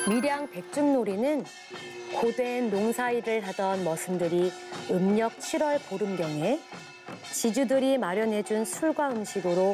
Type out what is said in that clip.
밀양 백중놀이는 고된 농사일을 하던 머슴들이 음력 7월 보름경에 지주들이 마련해준 술과 음식으로